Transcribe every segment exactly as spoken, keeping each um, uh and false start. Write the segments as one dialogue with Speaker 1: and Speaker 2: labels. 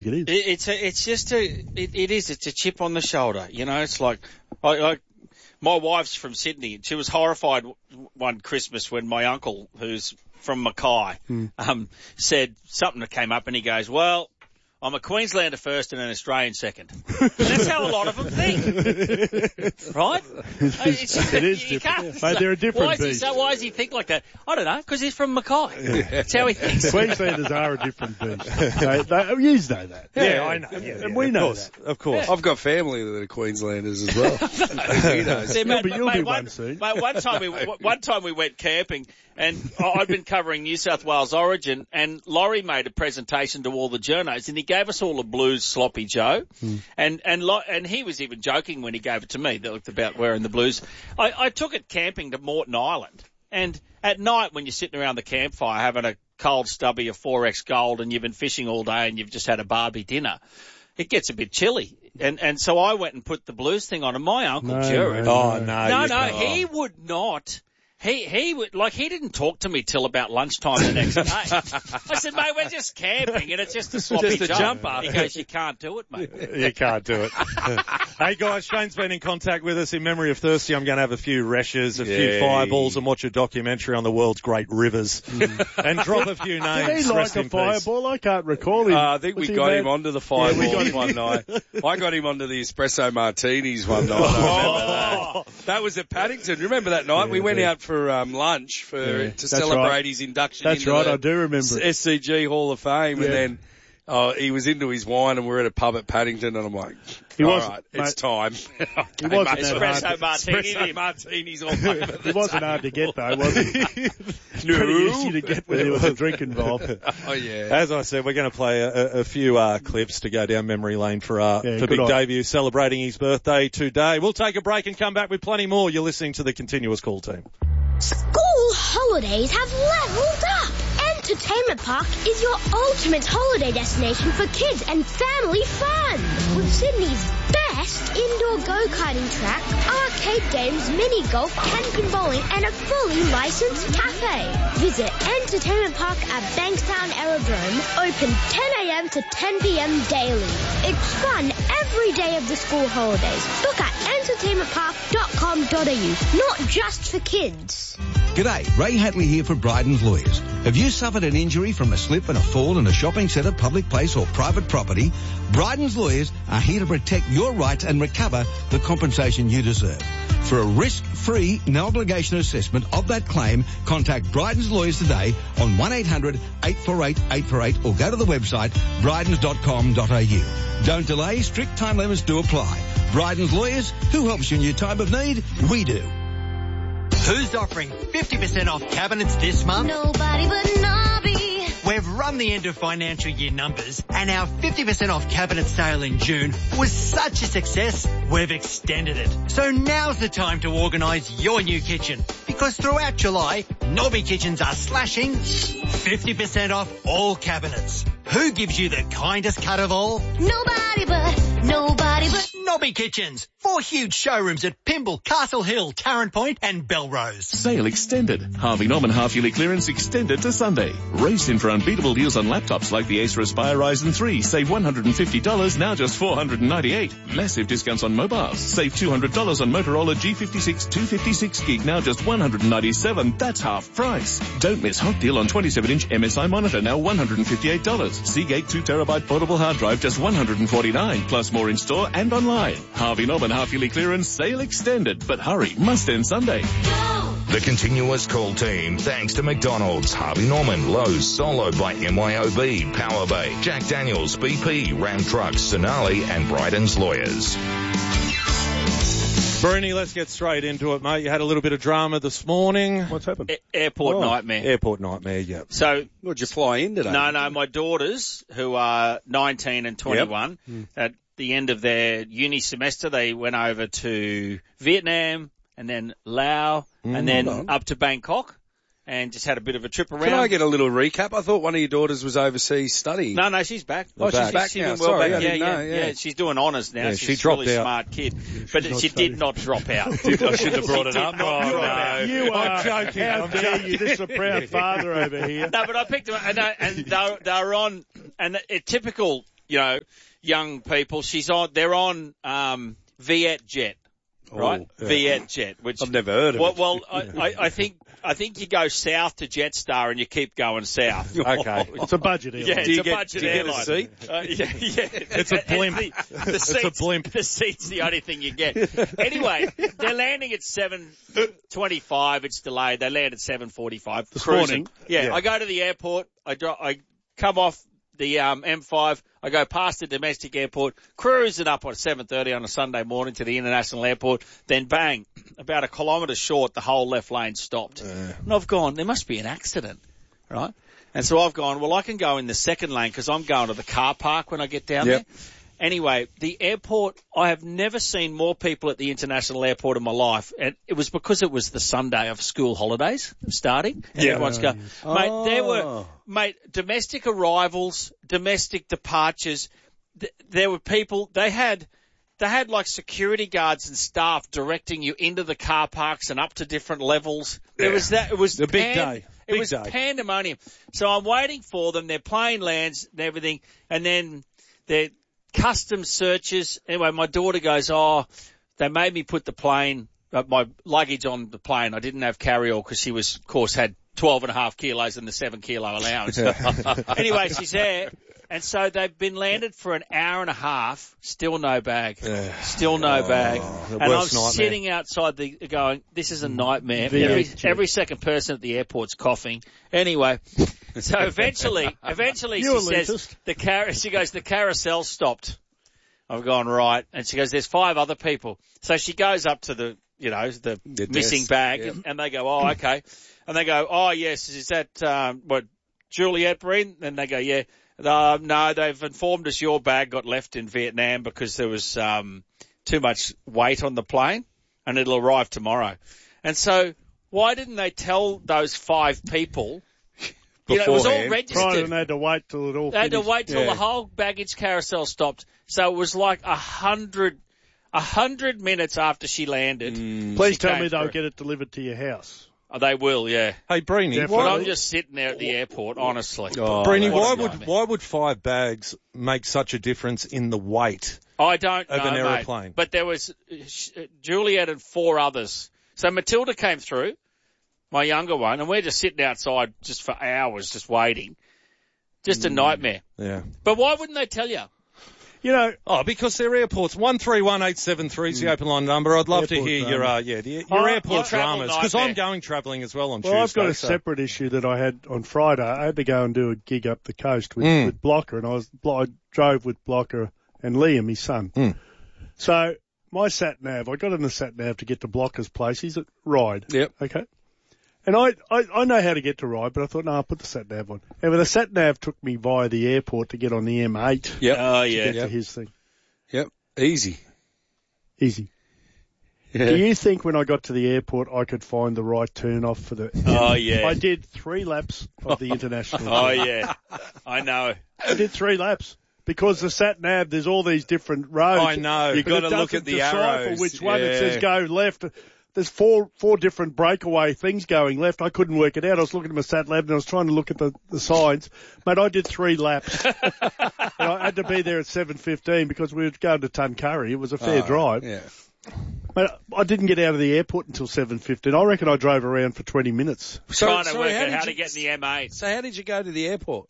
Speaker 1: It is.
Speaker 2: It, it's a, it's just a, it, it is, it's a chip on the shoulder. You know, it's like, I, I, my wife's from Sydney, and she was horrified one Christmas when my uncle, who's from Mackay,
Speaker 1: mm.
Speaker 2: um, said something that came up, and he goes, well, I'm a Queenslander first and an Australian second. And that's how a lot of them think. Right?
Speaker 1: It's,
Speaker 2: it's,
Speaker 1: it is
Speaker 2: you
Speaker 1: different.
Speaker 2: Can't,
Speaker 1: Mate, they're a different
Speaker 2: why, is he,
Speaker 1: beast.
Speaker 2: so why does he think like that? I don't know, because he's from Mackay. That's how he thinks.
Speaker 1: Queenslanders are a different beast. they, they, you know that.
Speaker 3: Yeah, yeah I know. Yeah,
Speaker 1: and
Speaker 3: yeah,
Speaker 1: we
Speaker 3: of
Speaker 1: know
Speaker 3: course,
Speaker 1: that.
Speaker 3: Of course.
Speaker 4: Yeah. I've got family that are Queenslanders as well. Who knows?
Speaker 2: See, mate,
Speaker 1: you'll be, you'll
Speaker 2: mate,
Speaker 1: be
Speaker 2: one,
Speaker 1: one soon.
Speaker 2: Mate, one time we one time we went camping, and I'd been covering New South Wales Origin, and Laurie made a presentation to all the journos, and he gave us all a Blues sloppy Joe,
Speaker 1: hmm.
Speaker 2: and and and he was even joking when he gave it to me. That looked about wearing the Blues. I, I took it camping to Moreton Island, and at night when you're sitting around the campfire having a cold stubby of four X Gold, and you've been fishing all day, and you've just had a barbie dinner, it gets a bit chilly. And and so I went and put the Blues thing on, and my uncle
Speaker 1: no,
Speaker 2: Jared.
Speaker 1: No,
Speaker 3: oh no,
Speaker 2: no, no,
Speaker 3: can't.
Speaker 2: he would not. He he would like he didn't talk to me till about lunchtime the next day. I said, mate, we're just camping and it's just a sloppy
Speaker 4: Just a
Speaker 2: jump.
Speaker 4: jumper.
Speaker 2: He goes, you can't do it, mate.
Speaker 3: You can't do it. Hey guys, Shane's been in contact with us. In memory of Thirsty, I'm going to have a few rashes, a few
Speaker 4: Yay.
Speaker 3: fireballs, and watch a documentary on the world's great rivers, and drop a few names.
Speaker 1: Did he like
Speaker 3: Rest
Speaker 1: a
Speaker 3: in peace.
Speaker 1: fireball? I can't recall him.
Speaker 4: Uh, I think
Speaker 1: Was
Speaker 4: we
Speaker 1: he
Speaker 4: got
Speaker 1: mad?
Speaker 4: him onto the fireballs
Speaker 1: Yeah, we got
Speaker 4: one night. I got him onto the espresso martinis one night. I remember that. That was at Paddington. Remember that night?
Speaker 1: Yeah,
Speaker 4: we went
Speaker 1: yeah.
Speaker 4: out for um, lunch for
Speaker 1: Yeah,
Speaker 4: to
Speaker 1: that's
Speaker 4: celebrate
Speaker 1: right.
Speaker 4: his induction
Speaker 1: That's
Speaker 4: into
Speaker 1: right,
Speaker 4: the
Speaker 1: I do remember it.
Speaker 4: S C G Hall of Fame,
Speaker 1: Yeah.
Speaker 4: and then uh, he was into his wine, and we're at a pub at Paddington, and I'm like,
Speaker 1: He
Speaker 4: all
Speaker 1: wasn't-
Speaker 4: right, it's
Speaker 1: mate,
Speaker 4: time.
Speaker 1: He
Speaker 4: Okay,
Speaker 1: wasn't
Speaker 4: mate,
Speaker 1: that
Speaker 2: Espresso
Speaker 1: hard.
Speaker 2: martini.
Speaker 4: espresso martinis all over.
Speaker 1: He wasn't hard to get though, was he?
Speaker 4: No.
Speaker 1: Pretty easy to get when there was a drink involved.
Speaker 4: Oh yeah.
Speaker 3: As I said, we're going to play a, a few uh, clips to go down memory lane for uh,
Speaker 1: Yeah,
Speaker 3: for
Speaker 1: good
Speaker 3: Big
Speaker 1: on.
Speaker 3: Debut celebrating his birthday today. We'll take a break and come back with plenty more. You're listening to the Continuous Call Team.
Speaker 5: School holidays have leveled up. Entertainment Park is your ultimate holiday destination for kids and family fun. With Sydney's best indoor go-karting track, arcade games, mini golf, camping, bowling, and a fully licensed cafe. Visit Entertainment Park at Bankstown Aerodrome, open ten a.m. to ten p.m. daily. It's fun every day of the school holidays. Look at entertainment park dot com dot a u, not just for kids.
Speaker 6: G'day, Ray Hatley here for Bryden's Lawyers. Have you suffered an injury from a slip and a fall in a shopping centre, public place or private property? Bryden's Lawyers are here to protect your rights and recover the compensation you deserve. For a risk-free, no-obligation assessment of that claim, contact Bryden's Lawyers today on one eight hundred eight four eight eight four eight or go to the website brydens dot com dot a u. Don't delay, strict time limits do apply. Bryden's Lawyers, who helps you in your time of need? We do.
Speaker 7: Who's offering fifty percent off cabinets this month?
Speaker 5: Nobody but Nobby.
Speaker 7: We've run the end of financial year numbers, and our fifty percent off cabinet sale in June was such a success, we've extended it. So now's the time to organise your new kitchen, because throughout July, Nobby Kitchens are slashing fifty percent off all cabinets. Who gives you the kindest cut of all?
Speaker 5: Nobody but, nobody but.
Speaker 7: Nobby Kitchens. Four huge showrooms at Pymble, Castle Hill, Tarrant Point and Belrose.
Speaker 8: Sale extended. Harvey Norman half-yearly clearance extended to Sunday. Race in for unbeatable deals on laptops like the Acer Aspire Ryzen three. Save one hundred fifty dollars, now just four hundred ninety-eight dollars. Massive discounts on mobiles. Save two hundred dollars on Motorola G fifty-six two fifty-six gig, now just one hundred ninety-seven dollars. That's half price. Don't miss hot deal on twenty-seven inch M S I monitor, now one hundred fifty-eight dollars. Seagate two terabyte portable hard drive, just one hundred forty-nine dollars. Plus more in store and online. Harvey Norman half-yearly clearance sale extended. But hurry, must end Sunday.
Speaker 9: The Continuous Call Team, thanks to McDonald's, Harvey Norman, Lowe's, Solo by M Y O B, Power Bay, Jack Daniels, B P, Ram Trucks, Sonali and Bryden's Lawyers.
Speaker 3: Bruni, let's get straight into it, mate. You had a little bit of drama this morning.
Speaker 1: What's happened?
Speaker 2: A- airport
Speaker 3: Oh,
Speaker 2: nightmare.
Speaker 3: Airport nightmare, yeah.
Speaker 2: So,
Speaker 4: Would you fly in today?
Speaker 2: no, no, my daughters, who are nineteen and twenty-one, at the end of their uni semester, they went over to Vietnam and then Laos and then
Speaker 4: hold on.
Speaker 2: up to Bangkok and just had a bit of a trip around.
Speaker 4: Can I get a little recap? I thought one of your daughters was overseas studying.
Speaker 2: No, no, she's back.
Speaker 4: Oh, she's
Speaker 2: she's
Speaker 4: back
Speaker 2: she's
Speaker 4: now.
Speaker 2: doing well
Speaker 4: Sorry,
Speaker 2: back.
Speaker 4: I
Speaker 2: Yeah,
Speaker 4: didn't
Speaker 2: yeah,
Speaker 4: know, yeah.
Speaker 2: yeah. She's doing honours now.
Speaker 3: Yeah,
Speaker 2: she's
Speaker 3: she
Speaker 2: a
Speaker 3: dropped
Speaker 2: really
Speaker 3: out.
Speaker 2: smart kid, but
Speaker 1: not
Speaker 2: she
Speaker 1: studying.
Speaker 2: did not drop out.
Speaker 3: I shouldn't have brought it up. Oh, no.
Speaker 1: You
Speaker 3: I'm
Speaker 1: are.
Speaker 3: joking.
Speaker 1: How
Speaker 3: I'm
Speaker 1: dare
Speaker 3: joking.
Speaker 1: you? This is a proud father over here.
Speaker 2: No, but I picked them, and, I, and they, were, they were on, and it, typical, you know, young people. She's on, they're on, um, VietJet, right?
Speaker 4: Oh, yeah.
Speaker 2: VietJet, which.
Speaker 4: I've never heard of
Speaker 2: well,
Speaker 4: it.
Speaker 2: Well, I, I, I think, I think you go south to Jetstar and you keep going south.
Speaker 3: Okay.
Speaker 1: It's a budget airline.
Speaker 2: Yeah, it's
Speaker 4: Do you
Speaker 2: a
Speaker 4: get-
Speaker 2: budget
Speaker 4: do you get a
Speaker 2: airline.
Speaker 4: seat?
Speaker 2: Uh, yeah, yeah.
Speaker 3: It's a blimp.
Speaker 2: The, the
Speaker 3: It's a
Speaker 2: seats,
Speaker 3: blimp.
Speaker 2: The seat's the only thing you get. Anyway, they're landing at seven twenty-five. It's delayed. They land at seven forty-five.
Speaker 1: This
Speaker 2: Cruising.
Speaker 1: morning?
Speaker 2: Yeah,
Speaker 1: Yeah.
Speaker 2: I go to the airport. I dro- I come off the um, M five. I go past the domestic airport, cruising up at seven thirty on a Sunday morning to the international airport. Then bang, about a kilometre short, the whole left lane stopped. And I've gone, there must be an accident, right? And so I've gone, well, I can go in the second lane because I'm going to the car park when I get down
Speaker 4: Yep.
Speaker 2: there. Anyway, the airport, I have never seen more people at the international airport in my life. And it was because it was the Sunday of school holidays starting. And
Speaker 4: Yeah.
Speaker 2: everyone's going, mate, there were, mate, domestic arrivals, domestic departures. Th- there were people, they had, they had like security guards and staff directing you into the car parks and up to different levels. There
Speaker 4: Yeah.
Speaker 2: was that, it was
Speaker 3: The big
Speaker 2: pan-
Speaker 3: day.
Speaker 2: It
Speaker 3: Big
Speaker 2: was
Speaker 3: day.
Speaker 2: pandemonium. So I'm waiting for them. Their plane lands and everything. And then their customs searches. Anyway, my daughter goes, oh, they made me put the plane, uh, my luggage on the plane. I didn't have carry-all because she was, of course, had twelve and a half kilos and the seven kilo allowance. Anyway, she's there. And so they've been landed for an hour and a half, still no bag, still no bag.
Speaker 3: the
Speaker 2: And I'm
Speaker 3: worst nightmare.
Speaker 2: sitting outside the, going, this is a nightmare.
Speaker 1: Very
Speaker 2: Every,
Speaker 1: true.
Speaker 2: every second person at the airport's coughing. Anyway, so eventually, eventually
Speaker 1: You
Speaker 2: she says,
Speaker 1: elitist.
Speaker 2: the car, she goes, the carousel stopped. I've gone, right. And she goes, there's five other people. So she goes up to the, you know, the
Speaker 4: The
Speaker 2: missing
Speaker 4: desk,
Speaker 2: bag
Speaker 4: yep.
Speaker 2: and they go, oh, okay. And they go, oh, yes, is that, um, what, Juliet Breen? And they go, yeah. Uh, no, they've informed us your bag got left in Vietnam because there was um, too much weight on the plane and it'll arrive tomorrow. And so why didn't they tell those five people? You know, it was all
Speaker 4: Beforehand.
Speaker 1: Right, and
Speaker 2: registered.
Speaker 1: they had to wait till it all
Speaker 2: They had to
Speaker 1: finished.
Speaker 2: wait till
Speaker 4: Yeah.
Speaker 2: the whole baggage carousel stopped. So it was like a hundred, a hundred minutes after she landed.
Speaker 1: Please
Speaker 2: she
Speaker 1: tell
Speaker 2: came
Speaker 1: me they'll
Speaker 2: through.
Speaker 1: get it delivered to your house.
Speaker 2: Oh, they will, yeah.
Speaker 3: Hey, Breeny,
Speaker 1: Definitely.
Speaker 2: But
Speaker 3: why,
Speaker 2: I'm just sitting there at the airport, honestly.
Speaker 4: Oh,
Speaker 3: Breeny,
Speaker 2: what
Speaker 3: why
Speaker 2: a
Speaker 3: would
Speaker 2: nightmare.
Speaker 3: why would five bags make such a difference in the weight?
Speaker 2: I don't
Speaker 3: Of
Speaker 2: know,
Speaker 3: an
Speaker 2: mate.
Speaker 3: aeroplane.
Speaker 2: But there was uh, sh- uh, Juliet and four others. So Matilda came through, my younger one, and we're just sitting outside just for hours, just waiting. Just a nightmare.
Speaker 3: Yeah.
Speaker 2: But why wouldn't they tell you?
Speaker 1: You know,
Speaker 3: Oh, because they're airports. One three one eight seven three is the open line number. I'd love
Speaker 1: Airport
Speaker 3: to hear your
Speaker 1: drama.
Speaker 3: uh, yeah, the, your
Speaker 1: Oh,
Speaker 3: airport
Speaker 2: your travel
Speaker 3: dramas because
Speaker 2: nightmare.
Speaker 3: I'm going travelling as well on
Speaker 1: well,
Speaker 3: Tuesday.
Speaker 1: I've got a
Speaker 3: so-
Speaker 1: separate issue that I had on Friday. I had to go and do a gig up the coast with,
Speaker 3: Mm.
Speaker 1: with Blocker, and I was I drove with Blocker and Liam, his son.
Speaker 3: Mm.
Speaker 1: So my sat nav, I got in the sat nav to get to Blocker's place. He's at Ryde.
Speaker 4: Yep.
Speaker 1: Okay. And I, I, I know how to get to Ryde, but I thought, no, I'll put the sat nav on. And the sat nav took me via the airport to get on the M eight
Speaker 4: Yep.
Speaker 2: Oh,
Speaker 1: to
Speaker 2: yeah.
Speaker 1: get
Speaker 4: Yep.
Speaker 1: to his thing.
Speaker 4: Yep. Easy.
Speaker 1: Easy.
Speaker 4: Yeah.
Speaker 1: Do you think when I got to the airport I could find the right turn off for the...
Speaker 2: Oh, yeah.
Speaker 1: I did three laps of the international.
Speaker 2: Oh, yeah. I know.
Speaker 1: I did three laps. Because the sat nav, there's all these different roads.
Speaker 3: I know.
Speaker 4: You
Speaker 1: But
Speaker 4: gotta
Speaker 1: it
Speaker 4: look
Speaker 1: doesn't
Speaker 4: at the
Speaker 1: decipher
Speaker 4: arrows.
Speaker 1: which one it
Speaker 4: Yeah.
Speaker 1: says go left. There's four four different breakaway things going left. I couldn't work it out. I was looking at my sat nav and I was trying to look at the, the signs. Mate, I did three laps. And I had to be there at seven fifteen because we were going to Tuncurry. It was a fair
Speaker 4: Oh,
Speaker 1: drive.
Speaker 4: Yeah.
Speaker 1: Mate, I didn't get out of the airport until seven fifteen. I reckon I drove around for twenty minutes.
Speaker 4: So,
Speaker 2: Trying to
Speaker 4: so
Speaker 2: work
Speaker 4: how
Speaker 2: out
Speaker 4: did
Speaker 2: how
Speaker 4: you,
Speaker 2: to get in the M eight.
Speaker 4: So how did you go to the airport?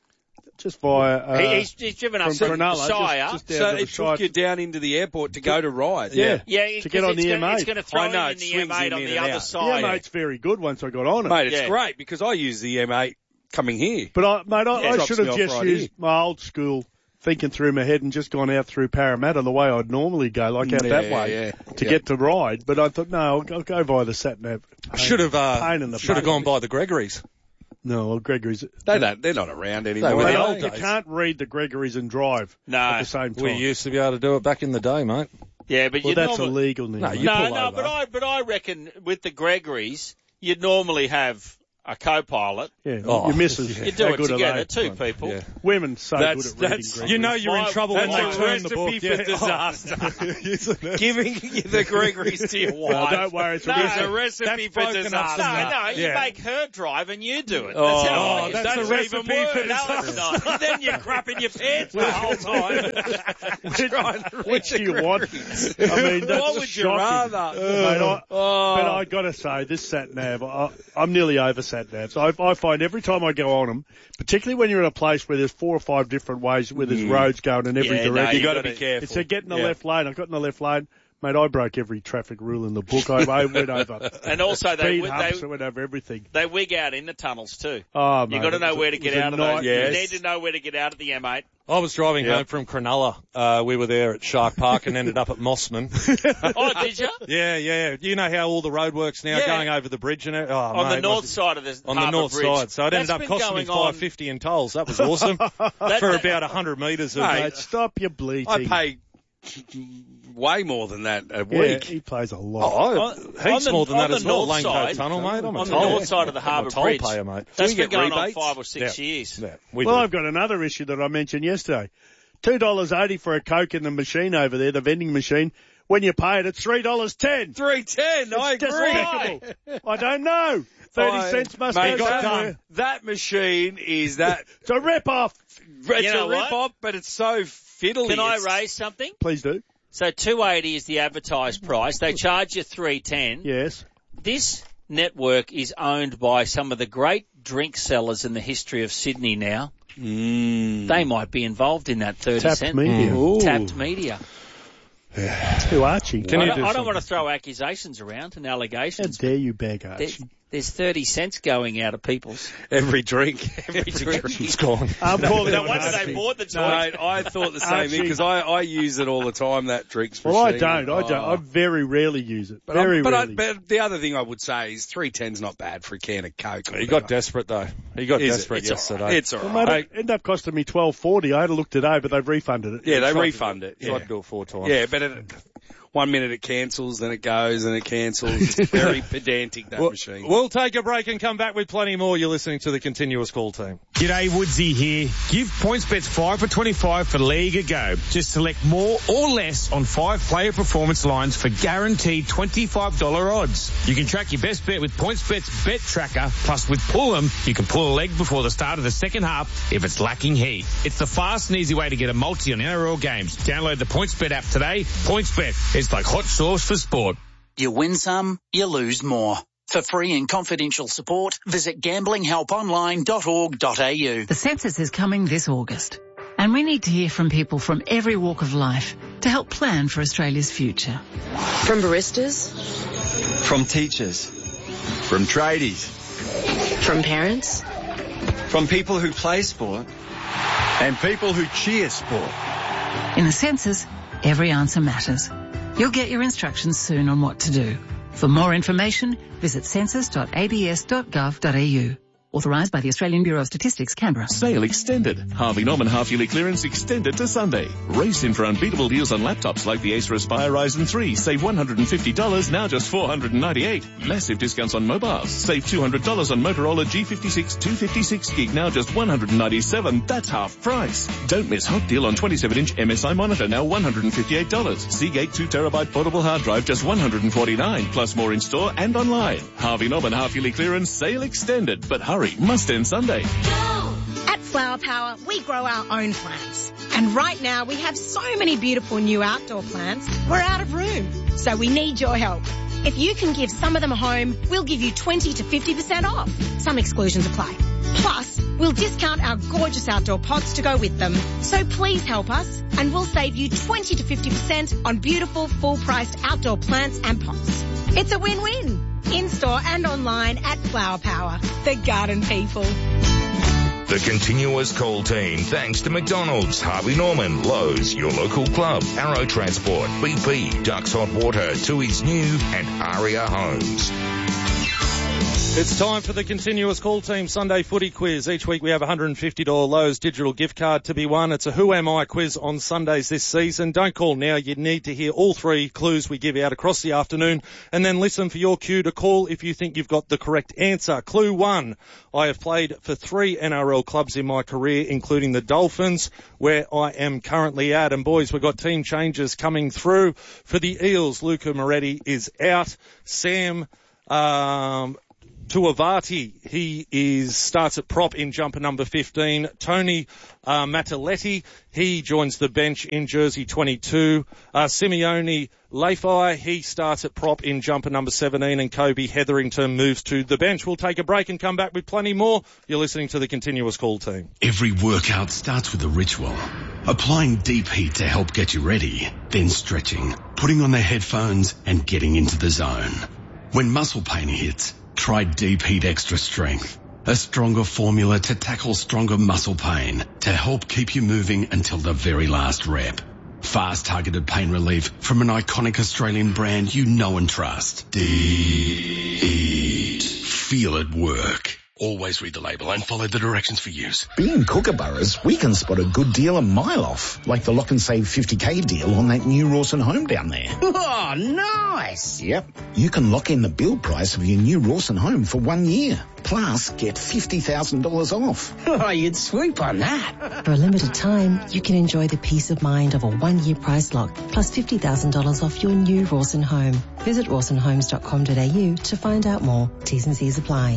Speaker 1: Just via... Uh,
Speaker 2: He, he's, he's driven up
Speaker 1: from
Speaker 2: from
Speaker 1: Cronulla,
Speaker 2: Shire.
Speaker 1: just, just down
Speaker 4: So
Speaker 1: to the
Speaker 4: it
Speaker 1: Shire.
Speaker 4: took you down into the airport to go to Ryde.
Speaker 1: Yeah.
Speaker 2: Yeah,
Speaker 1: To
Speaker 2: because
Speaker 1: get on
Speaker 2: it's
Speaker 1: the
Speaker 2: gonna,
Speaker 1: M eight.
Speaker 2: It's going to throw
Speaker 4: I know,
Speaker 2: him
Speaker 4: it
Speaker 2: in the
Speaker 4: swings
Speaker 2: M eight
Speaker 4: him
Speaker 2: on
Speaker 4: in
Speaker 2: the
Speaker 4: and
Speaker 2: other
Speaker 4: out.
Speaker 1: The
Speaker 2: side.
Speaker 1: M eight's very good once I got on it.
Speaker 4: Mate, it's
Speaker 2: Yeah.
Speaker 4: great because I use the M eight coming here.
Speaker 1: But I, mate, I,
Speaker 2: Yeah,
Speaker 1: I
Speaker 4: drops
Speaker 1: should
Speaker 4: me
Speaker 1: have
Speaker 4: off
Speaker 1: just
Speaker 4: right
Speaker 1: used
Speaker 4: here.
Speaker 1: my old school thinking through my head and just gone out through Parramatta the way I'd normally go, like out that
Speaker 4: Yeah,
Speaker 1: way
Speaker 4: yeah.
Speaker 1: to
Speaker 4: Yeah.
Speaker 1: get to Ryde. But I thought, no, I'll, I'll go via the sat nav.
Speaker 3: I should have uh,
Speaker 1: Pain in the
Speaker 3: should have
Speaker 1: butt.
Speaker 3: gone by the Gregory's.
Speaker 1: No, well, Gregory's.
Speaker 4: They don't. They're not around anymore.
Speaker 3: They were
Speaker 1: Mate,
Speaker 3: the
Speaker 1: I-
Speaker 3: old
Speaker 1: you
Speaker 3: days.
Speaker 1: can't read the Gregory's and drive
Speaker 2: No.
Speaker 1: at the same time.
Speaker 3: We used to be able to do it back in the day, mate.
Speaker 2: Yeah, but
Speaker 1: well,
Speaker 2: you
Speaker 1: that's
Speaker 2: normally...
Speaker 1: illegal now.
Speaker 3: No,
Speaker 1: mate.
Speaker 3: you
Speaker 2: No,
Speaker 3: pull
Speaker 2: no,
Speaker 3: over.
Speaker 2: but I, but I reckon with the Gregory's, you'd normally have a co-pilot.
Speaker 1: Yeah,
Speaker 3: Oh,
Speaker 1: your missus.
Speaker 2: You do
Speaker 1: how
Speaker 2: it
Speaker 1: good are
Speaker 2: together,
Speaker 1: they?
Speaker 2: two people.
Speaker 3: Yeah.
Speaker 1: Women so
Speaker 4: That's-
Speaker 1: good at reading.
Speaker 4: that's-
Speaker 1: Gregory.
Speaker 3: You know you're in
Speaker 2: My-
Speaker 3: trouble when
Speaker 4: That's
Speaker 3: they
Speaker 4: a
Speaker 3: turn the book.
Speaker 4: recipe
Speaker 3: Yeah.
Speaker 4: for disaster.
Speaker 3: Isn't it?
Speaker 4: Giving you the Gregory's to your wife.
Speaker 1: Well, don't worry, it's a
Speaker 2: No,
Speaker 4: It's a
Speaker 1: recipe.
Speaker 4: recipe
Speaker 3: That's
Speaker 4: for
Speaker 3: broken up
Speaker 4: disaster.
Speaker 2: No, no, you
Speaker 3: Yeah.
Speaker 2: make her drive and you do it.
Speaker 4: Oh,
Speaker 2: That's how
Speaker 3: Oh,
Speaker 2: it is.
Speaker 3: that's
Speaker 4: That's
Speaker 3: a
Speaker 4: even
Speaker 3: recipe
Speaker 4: worse.
Speaker 3: for
Speaker 2: No, it's not. Then you're crapping your pants the whole time.
Speaker 4: Trying to read
Speaker 1: Which
Speaker 4: the
Speaker 1: do you want?
Speaker 4: Gregory's.
Speaker 1: I mean, that's
Speaker 4: What would you
Speaker 1: shocking.
Speaker 4: rather?
Speaker 1: Mate, I,
Speaker 4: Oh.
Speaker 1: But I got to say, this sat nav, I, I'm nearly over sat navs. I, I find every time I go on them, particularly when you're in a place where there's four or five different ways where there's roads going in every
Speaker 2: Yeah, no,
Speaker 1: direction.
Speaker 4: you got to be careful.
Speaker 1: It's a get in the
Speaker 4: Yeah.
Speaker 1: left lane. I got in the left lane. Mate, I broke every traffic rule in the book. I, I went over
Speaker 2: And also they,
Speaker 1: speed
Speaker 2: they,
Speaker 1: humps. I went over everything.
Speaker 2: they wig out in the tunnels too.
Speaker 1: Oh,
Speaker 2: You
Speaker 1: mate,
Speaker 2: got to
Speaker 1: it
Speaker 2: know
Speaker 1: was a-
Speaker 2: where to
Speaker 1: it
Speaker 2: get
Speaker 1: was a
Speaker 2: out of
Speaker 1: night-
Speaker 2: those.
Speaker 4: Yes.
Speaker 2: You need to know where to get out of the M eight.
Speaker 3: I was driving
Speaker 4: Yep.
Speaker 3: home from Cronulla. Uh, we were there at Shark Park and ended up at Mossman.
Speaker 2: Oh, did you?
Speaker 3: Yeah, yeah. You know how all the roadworks now
Speaker 2: Yeah.
Speaker 3: going over the bridge and it? Oh,
Speaker 2: On
Speaker 3: mate,
Speaker 2: the north
Speaker 3: was-
Speaker 2: side of the
Speaker 3: on the
Speaker 2: Harbour
Speaker 3: north
Speaker 2: Bridge.
Speaker 3: side. So it ended
Speaker 2: That's
Speaker 3: up
Speaker 2: been
Speaker 3: costing me
Speaker 2: going on-
Speaker 3: five fifty in tolls. That was awesome. For about a hundred metres of
Speaker 4: Mate,
Speaker 1: Mate, stop your bleating.
Speaker 4: I pay way more than that a
Speaker 1: yeah,
Speaker 4: week.
Speaker 1: he plays a lot.
Speaker 3: Oh,
Speaker 2: On-
Speaker 3: heaps
Speaker 2: on the-
Speaker 3: more than
Speaker 2: on
Speaker 3: that
Speaker 2: the
Speaker 3: as well.
Speaker 2: north
Speaker 3: Lane Cove
Speaker 2: side-
Speaker 3: Tunnel, mate. I'm a
Speaker 2: on the
Speaker 3: toll.
Speaker 2: north side of the
Speaker 3: I'm a
Speaker 2: Harbour
Speaker 3: toll
Speaker 2: Bridge.
Speaker 3: payer, mate.
Speaker 2: That's
Speaker 4: we
Speaker 2: been
Speaker 4: get
Speaker 2: going on
Speaker 4: rebates?
Speaker 2: five or six
Speaker 3: Yeah.
Speaker 2: years.
Speaker 3: Yeah, we
Speaker 1: Well,
Speaker 3: do.
Speaker 1: I've got another issue that I mentioned yesterday. two dollars eighty for a Coke in the machine over there, the vending machine. When you pay it, it's three dollars ten.
Speaker 4: Three ten. I
Speaker 1: It's
Speaker 4: agree.
Speaker 1: despicable. I don't know. Thirty
Speaker 4: I-
Speaker 1: cents must
Speaker 4: mate,
Speaker 1: go
Speaker 4: that,
Speaker 1: somewhere.
Speaker 4: that machine is that.
Speaker 1: It's a rip-off.
Speaker 4: It's
Speaker 2: You know
Speaker 4: a rip
Speaker 2: what?
Speaker 4: off, but it's so fiddly.
Speaker 2: Can I
Speaker 4: It's-
Speaker 2: raise something?
Speaker 1: Please do.
Speaker 2: So two eighty is the advertised price. They charge you three ten.
Speaker 1: Yes.
Speaker 2: This network is owned by some of the great drink sellers in the history of Sydney now.
Speaker 4: Mm.
Speaker 2: They might be involved in that thirty
Speaker 1: Tapped
Speaker 2: cent.
Speaker 1: media. Ooh.
Speaker 2: Tapped media.
Speaker 1: Too Archie.
Speaker 3: Can
Speaker 2: I
Speaker 3: you
Speaker 2: don't,
Speaker 3: do
Speaker 2: I don't
Speaker 3: something?
Speaker 2: want to throw accusations around and
Speaker 1: How
Speaker 2: allegations.
Speaker 1: dare you bag
Speaker 2: There-
Speaker 1: Archie?
Speaker 2: there's thirty cents going out of people's
Speaker 4: Every drink.
Speaker 2: every drink.
Speaker 3: It's gone.
Speaker 1: I'm calling
Speaker 2: No
Speaker 1: it
Speaker 2: wonder
Speaker 1: Archie.
Speaker 2: they bought the
Speaker 4: No,
Speaker 2: toy.
Speaker 4: mate, I thought the same
Speaker 1: Archie.
Speaker 4: thing because I, I use it all the time, that drinks machine.
Speaker 1: Well, I don't. I don't.
Speaker 4: Oh.
Speaker 1: I very rarely use it.
Speaker 4: But,
Speaker 1: Very
Speaker 4: I'm- but, I,
Speaker 1: rarely.
Speaker 4: but the other thing I would say is three ten's not bad for a can of Coke. or
Speaker 3: He got
Speaker 4: whatever.
Speaker 3: desperate though. He got
Speaker 4: Is it?
Speaker 3: desperate
Speaker 4: It's
Speaker 3: yesterday.
Speaker 4: all right. It's all
Speaker 1: Well,
Speaker 4: right.
Speaker 1: mate, it ended up costing me twelve forty. I had a look today, but they've refunded it.
Speaker 4: Yeah, they
Speaker 3: Tried to-
Speaker 4: refund it.
Speaker 3: Tried
Speaker 4: Yeah,
Speaker 3: to do it four times.
Speaker 4: yeah but it, one minute it cancels, then it goes, and it cancels. It's very pedantic, that
Speaker 3: Well,
Speaker 4: machine.
Speaker 3: we'll take a break and come back with plenty more. You're listening to the Continuous Call Team.
Speaker 10: G'day, Woodsy here. Give PointsBets five for twenty-five for League a go. Just select more or less on five player performance lines for guaranteed twenty-five dollars odds. You can track your best bet with PointsBet's Bet Tracker. Plus, with Pull'em, you can pull a leg before the start of the second half if it's lacking heat. It's the fast and easy way to get a multi on N R L games. Download the PointsBet app today. PointsBet, it's like hot sauce for sport.
Speaker 11: You win some, you lose more. For free and confidential support, visit gambling help online dot org dot a u.
Speaker 12: The census is coming this August, and we need to hear from people from every walk of life to help plan for Australia's future.
Speaker 13: From baristas,
Speaker 14: From teachers. From tradies.
Speaker 13: from parents,
Speaker 14: From people who play sport. And people who cheer sport.
Speaker 12: In the census, every answer matters. You'll get your instructions soon on what to do. For more information, visit census dot a b s dot gov dot a u. Authorised by the Australian Bureau of Statistics, Canberra.
Speaker 8: Sale extended. Harvey Norman half-yearly clearance extended to Sunday. Race in for unbeatable deals on laptops like the Acer Aspire Ryzen three. Save one hundred fifty dollars, now just four hundred ninety-eight dollars. Massive discounts on mobiles. Save two hundred dollars on Motorola G fifty-six two fifty-six gig, now just one hundred ninety-seven dollars. That's half price. Don't miss hot deal on twenty-seven inch M S I monitor, now one hundred fifty-eight dollars. Seagate two terabyte portable hard drive, just one hundred forty-nine dollars. Plus more in store and online. Harvey Norman half-yearly clearance sale extended. But hurry, must end Sunday.
Speaker 15: At Flower Power, we grow our own plants. And right now we have so many beautiful new outdoor plants, we're out of room. So we need your help. If you can give some of them a home, we'll give you twenty to fifty percent off. Some exclusions apply. Plus, we'll discount our gorgeous outdoor pots to go with them. So please help us and we'll save you twenty to fifty percent on beautiful full-priced outdoor plants and pots. It's a win-win. In-store and online at Flower Power, the garden people.
Speaker 9: The Continuous Call Team, thanks to McDonald's, Harvey Norman, Lowe's, your local club, Arrow Transport, B P, Ducks Hot Water, Tui's New, and Aria Homes.
Speaker 3: It's time for the Continuous Call Team Sunday Footy Quiz. Each week we have a one hundred fifty dollars Lowe's digital gift card to be won. It's a Who Am I quiz on Sundays this season. Don't call now. You need to hear all three clues we give out across the afternoon and then listen for your cue to call if you think you've got the correct answer. Clue one. I have played for three N R L clubs in my career, including the Dolphins, where I am currently at. And boys, we've got team changes coming through. For the Eels, Luca Moretti is out. Sam, um... Tuavati, he is starts at prop in jumper number fifteen. Tony uh, Mataletti, he joins the bench in jersey twenty-two. Uh, Simeone Leifai, he starts at prop in jumper number seventeen, and Kobe Hetherington moves to the bench. We'll take a break and come back with plenty more. You're listening to the Continuous Call Team.
Speaker 16: Every workout starts with a ritual. Applying deep heat to help get you ready, then stretching, putting on the headphones and getting into the zone. When muscle pain hits, try Deep Heat Extra Strength, a stronger formula to tackle stronger muscle pain to help keep you moving until the very last rep. Fast targeted pain relief from an iconic Australian brand you know and trust. Deep Heat. Feel it work. Always read the label and follow the directions for use.
Speaker 17: Being kookaburras, we can spot a good deal a mile off, like the lock and save fifty K deal on that new Rawson home down there.
Speaker 18: Oh, nice!
Speaker 17: Yep. You can lock in the build price of your new Rawson home for one year. Plus, get fifty thousand dollars off.
Speaker 18: Oh, you'd swoop on that.
Speaker 19: For a limited time, you can enjoy the peace of mind of a one-year price lock, plus fifty thousand dollars off your new Rawson home. Visit rawson homes dot com dot a u to find out more. T's and C's apply.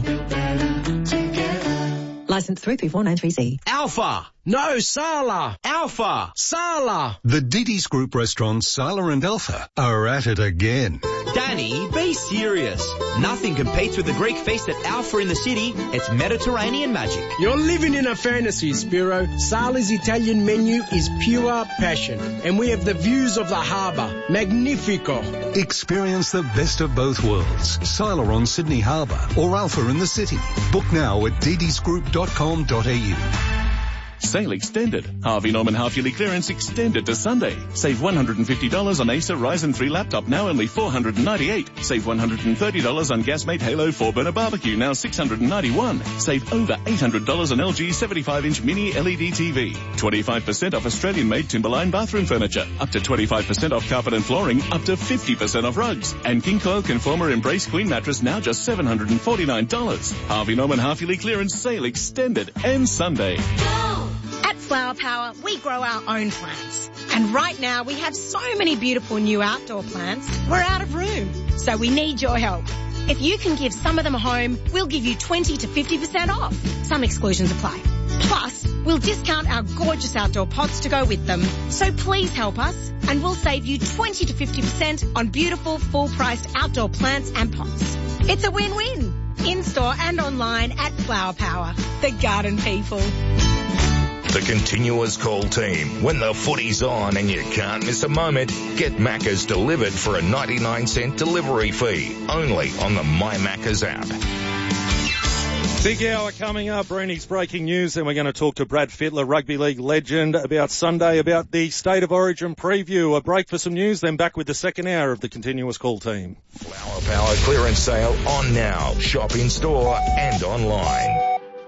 Speaker 19: License three three four nine three C.
Speaker 18: Alpha! No, Sala! Alpha! Sala!
Speaker 20: The Diddy's Group restaurants Sala and Alpha are at it again.
Speaker 21: Danny, be serious. Nothing competes with the Greek feast at Alpha in the city. It's Mediterranean magic.
Speaker 18: You're living in a fantasy, Spiro. Sala's Italian menu is pure passion. And we have the views of the harbour. Magnifico.
Speaker 20: Experience the best of both worlds. Sala on Sydney Harbour or Alpha in the city. Book now at didys group dot com dot a u.
Speaker 8: Sale extended. Harvey Norman half-yearly clearance extended to Sunday. Save one hundred fifty dollars on Acer Ryzen three laptop, now only four hundred ninety-eight dollars. Save one hundred thirty dollars on Gasmate Halo four burner barbecue, now six hundred ninety-one dollars. Save over eight hundred dollars on L G seventy-five inch mini L E D T V. twenty-five percent off Australian-made Timberline bathroom furniture. Up to twenty-five percent off carpet and flooring. Up to fifty percent off rugs. And King Coil Conformer Embrace Queen mattress, now just seven hundred forty-nine dollars. Harvey Norman half-yearly clearance sale extended. Ends Sunday.
Speaker 15: At Flower Power, we grow our own plants. And right now, we have so many beautiful new outdoor plants, we're out of room. So we need your help. If you can give some of them a home, we'll give you twenty to fifty percent off. Some exclusions apply. Plus, we'll discount our gorgeous outdoor pots to go with them. So please help us, and we'll save you twenty to fifty percent on beautiful, full-priced outdoor plants and pots. It's a win-win. In-store and online at Flower Power, the garden people.
Speaker 9: The Continuous Call Team. When the footy's on and you can't miss a moment, get Macca's delivered for a ninety-nine cent delivery fee. Only on the My Macca's app.
Speaker 3: Big hour coming up. Rooney's breaking news. Then we're going to talk to Brad Fittler, rugby league legend, about Sunday, about the State of Origin preview. A break for some news, then back with the second hour of the Continuous Call Team.
Speaker 9: Flower Power clearance sale on now. Shop in store and online.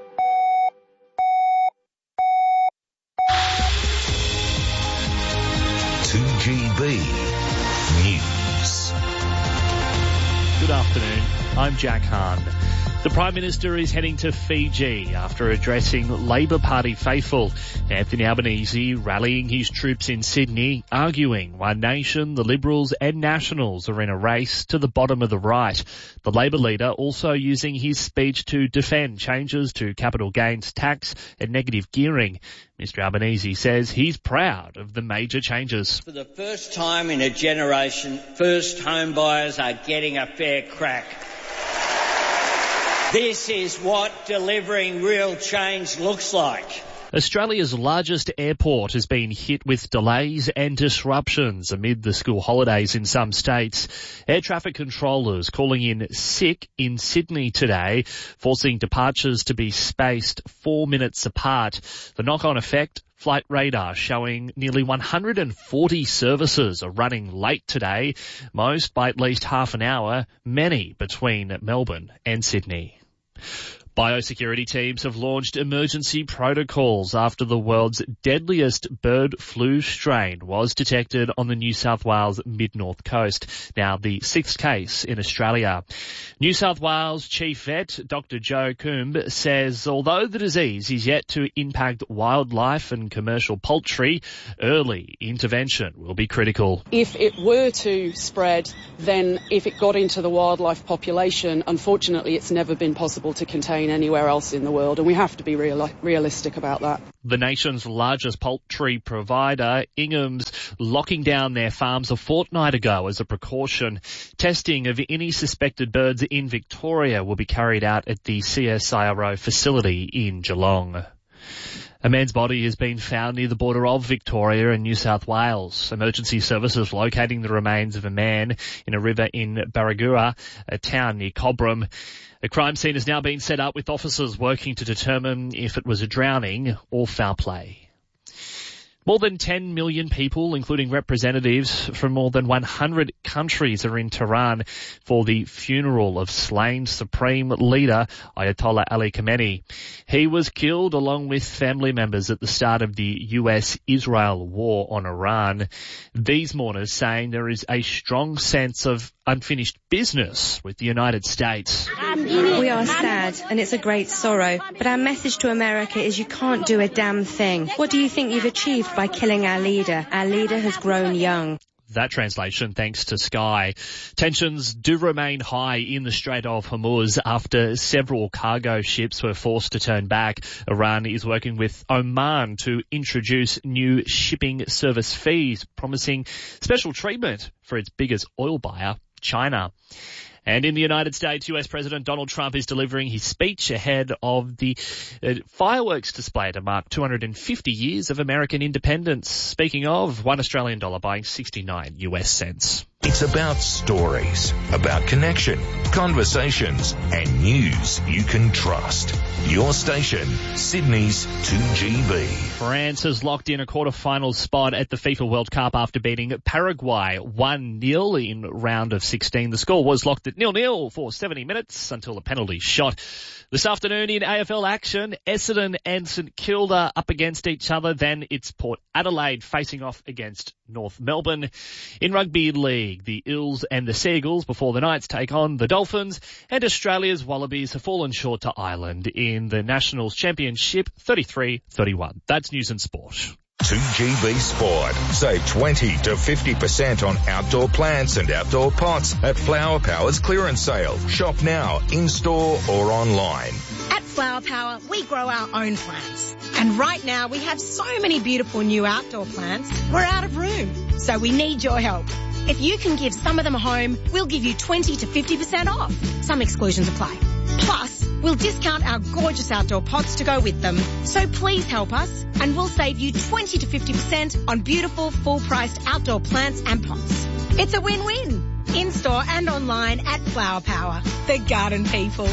Speaker 9: two G B News.
Speaker 22: Good afternoon. I'm Jack Hahn. The Prime Minister is heading to Fiji after addressing Labor Party faithful. Anthony Albanese rallying his troops in Sydney, arguing One Nation, the Liberals and Nationals are in a race to the bottom of the right. The Labor leader also using his speech to defend changes to capital gains tax and negative gearing. Mister Albanese says he's proud of the major changes.
Speaker 23: For the first time in a generation, first home buyers are getting a fair crack. This is what delivering real change looks like.
Speaker 22: Australia's largest airport has been hit with delays and disruptions amid the school holidays in some states. Air traffic controllers calling in sick in Sydney today, forcing departures to be spaced four minutes apart. The knock-on effect, Flight Radar showing nearly one hundred forty services are running late today, most by at least half an hour, many between Melbourne and Sydney. Biosecurity teams have launched emergency protocols after the world's deadliest bird flu strain was detected on the New South Wales mid-north coast. Now the sixth case in Australia. New South Wales Chief Vet Doctor Joe Coombe says although the disease is yet to impact wildlife and commercial poultry, early intervention will be critical.
Speaker 5: If it were to spread, then if it got into the wildlife population, unfortunately it's never been possible to contain anywhere else in the world, and we have to be real, realistic about that.
Speaker 22: The nation's largest poultry provider, Ingham's, locking down their farms a fortnight ago as a precaution. Testing of any suspected birds in Victoria will be carried out at the C S I R O facility in Geelong. A man's body has been found near the border of Victoria and New South Wales. Emergency services locating the remains of a man in a river in Barragura, a town near Cobram. A crime scene has now been set up with officers working to determine if it was a drowning or foul play. More than ten million people, including representatives from more than one hundred countries, are in Tehran for the funeral of slain Supreme Leader Ayatollah Ali Khamenei. He was killed along with family members at the start of the U S Israel war on Iran. These mourners saying there is a strong sense of unfinished business with the United States.
Speaker 6: We are sad and it's a great sorrow, but our message to America is you can't do a damn thing. What do you think you've achieved by killing our leader? Our leader has grown young.
Speaker 22: That translation thanks to Sky. Tensions do remain high in the Strait of Hormuz after several cargo ships were forced to turn back. Iran is working with Oman to introduce new shipping service fees, promising special treatment for its biggest oil buyer, China. And in the United States, U S President Donald Trump is delivering his speech ahead of the uh, fireworks display to mark two hundred fifty years of American independence. Speaking of, one Australian dollar buying sixty-nine U S cents.
Speaker 9: It's about stories, about connection, conversations, and news you can trust. Your station, Sydney's two G B.
Speaker 22: France has locked in a quarter-final spot at the FIFA World Cup after beating Paraguay one nil in round of sixteen. The score was locked at nil nil for seventy minutes until the penalty shot. This afternoon in A F L action, Essendon and St Kilda up against each other. Then it's Port Adelaide facing off against North Melbourne. In Rugby League, the Eels and the Seagulls before the Knights take on the Dolphins, and Australia's Wallabies have fallen short to Ireland in the Nationals Championship thirty-three thirty-one. That's news and sport.
Speaker 9: two G B Sport. Save twenty to fifty percent on outdoor plants and outdoor pots at Flower Power's clearance sale. Shop now, in-store or online.
Speaker 15: At Flower Power, we grow our own plants. And right now, we have so many beautiful new outdoor plants, we're out of room. So we need your help. If you can give some of them a home, we'll give you twenty to fifty percent off. Some exclusions apply. Plus, we'll discount our gorgeous outdoor pots to go with them. So please help us, and we'll save you twenty to fifty percent on beautiful, full-priced outdoor plants and pots. It's a win-win. In-store and online at Flower Power, the garden people.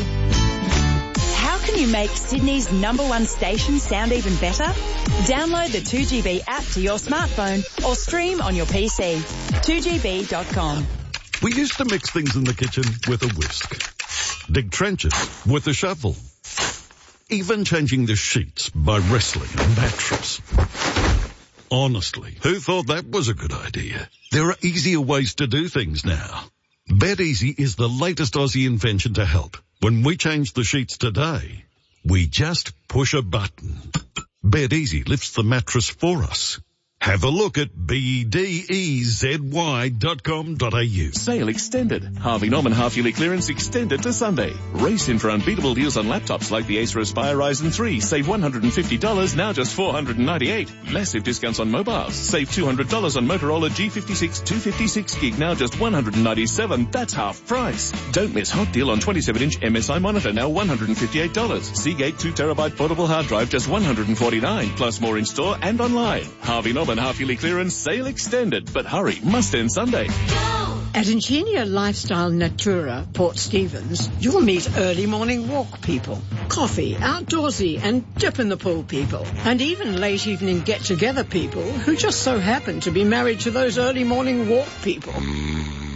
Speaker 7: How can you make Sydney's number one station sound even better? Download the two G B app to your smartphone or stream on your P C. two G B dot com.
Speaker 24: We used to mix things in the kitchen with a whisk. Dig trenches with a shovel. Even changing the sheets by wrestling a mattress. Honestly, who thought that was a good idea? There are easier ways to do things now. BedEasy is the latest Aussie invention to help. When we change the sheets today, we just push a button. BedEasy lifts the mattress for us. Have a look at B D E Z Y dot com dot A U.
Speaker 8: Sale extended. Harvey Norman half-yearly clearance extended to Sunday. Race in for unbeatable deals on laptops like the Acer Aspire Ryzen three. Save one hundred fifty dollars, now just four hundred ninety-eight dollars. Massive discounts on mobiles. Save two hundred dollars on Motorola G fifty-six two fifty-six gig, now just one hundred ninety-seven dollars. That's half price. Don't miss hot deal on twenty-seven inch M S I monitor, now one hundred fifty-eight dollars. Seagate two terabyte portable hard drive, just one hundred forty-nine dollars. Plus more in store and online. Harvey Norman half-yearly clearance sale extended, but hurry, must end Sunday.
Speaker 25: At Ingenia Lifestyle Natura, Port Stephens, you'll meet early morning walk people, coffee, outdoorsy and dip in the pool people, and even late evening get-together people who just so happen to be married to those early morning walk people.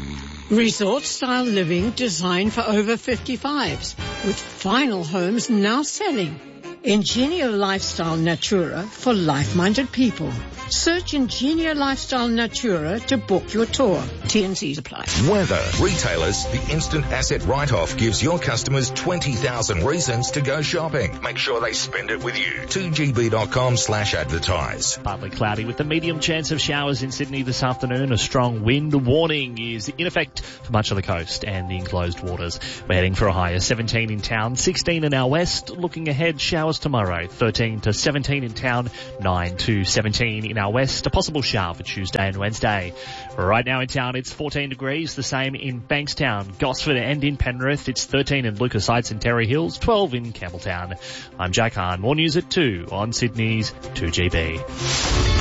Speaker 25: Resort-style living designed for over fifty-fives, with final homes now selling. Ingenia Lifestyle Natura for life-minded people. Search Ingenia Lifestyle Natura to book your tour. T and C's apply.
Speaker 9: Weather. Retailers, the instant asset write-off gives your customers twenty thousand reasons to go shopping. Make sure they spend it with you. two g b dot com slash advertise.
Speaker 22: Partly cloudy with a medium chance of showers in Sydney this afternoon. A strong wind warning is in effect for much of the coast and the enclosed waters. We're heading for a high of seventeen in town, sixteen in our west. Looking ahead, showers tomorrow, thirteen to seventeen in town, nine to seventeen in our west. A possible shower for Tuesday and Wednesday. Right now in town, it's fourteen degrees, the same in Bankstown, Gosford and in Penrith. It's thirteen in Lucas Heights and Terry Hills, twelve in Campbelltown. I'm Jack Hahn. More news at two on Sydney's two G B.